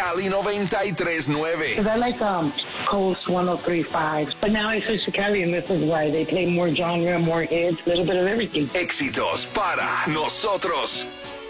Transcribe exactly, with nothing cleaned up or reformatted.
Cali noventa y tres nueve. Because I like um, Coast one oh three point five. But now I switched to Cali, and this is why they play more genre, more hits, a little bit of everything. Éxitos para nosotros.